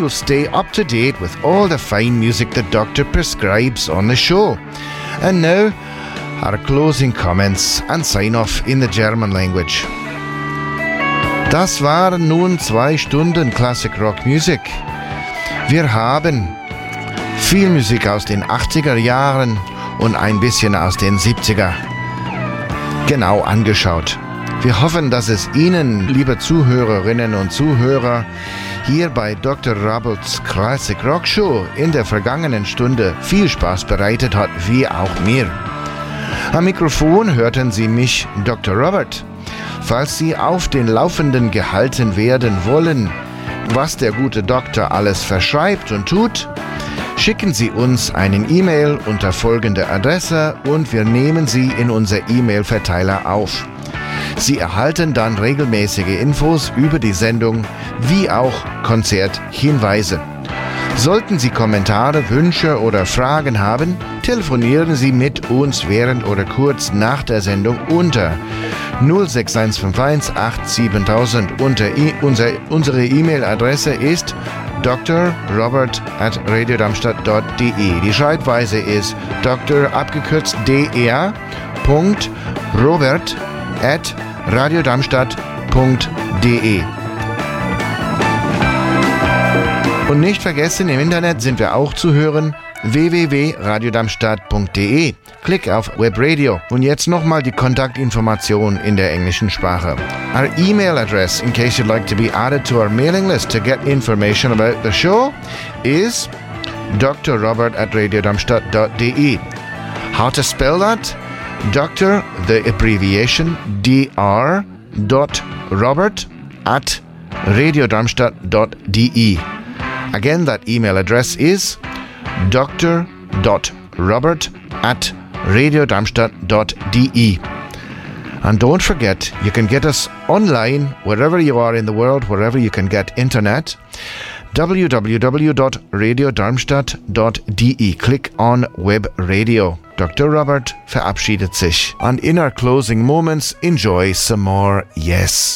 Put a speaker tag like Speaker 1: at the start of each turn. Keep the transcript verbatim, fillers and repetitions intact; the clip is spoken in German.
Speaker 1: you'll stay up to date with all the fine music the doctor prescribes on the show. And now, our closing comments and sign-off in the German language. Das waren nun zwei Stunden Classic Rock Music. Wir haben viel Musik aus den achtziger Jahren und ein bisschen aus den siebziger genau angeschaut. Wir hoffen, dass es Ihnen, liebe Zuhörerinnen und Zuhörer, hier bei Doktor Roberts Classic Rock Show in der vergangenen Stunde viel Spaß bereitet hat, wie auch mir. Am Mikrofon hörten Sie mich, Doktor Robert. Falls Sie auf den Laufenden gehalten werden wollen, was der gute Doktor alles verschreibt und tut, schicken Sie uns einen E-Mail unter folgender Adresse und wir nehmen Sie in unser E-Mail-Verteiler auf. Sie erhalten dann regelmäßige Infos über die Sendung, wie auch Konzerthinweise. Sollten Sie Kommentare, Wünsche oder Fragen haben, telefonieren Sie mit uns während oder kurz nach der Sendung unter null sechs eins fünf eins acht sieben tausend. Unter I- unser, unsere E-Mail-Adresse ist d r robert at radiodarmstadt punkt d e. Die Schreibweise ist Dr. abgekürzt dr. Robert at radiodarmstadt punkt d e. Und nicht vergessen, im Internet sind wir auch zu hören, w w w punkt radiodarmstadt punkt d e. Klick auf Webradio. Und jetzt nochmal die Kontaktinformation in der englischen Sprache. Our email address, in case you'd like to be added to our mailing list to get information about the show, is d r robert at radiodarmstadt punkt d e. How to spell that? Doctor, the abbreviation, dr. Robert at radiodarmstadt punkt d e. Again, that email address is d r robert at radiodarmstadt punkt d e. And don't forget, you can get us online wherever you are in the world, wherever you can get internet. w w w dot radiodarmstadt dot d e. Click on Web Radio. Doktor Robert verabschiedet sich. And in our closing moments, enjoy some more Yes.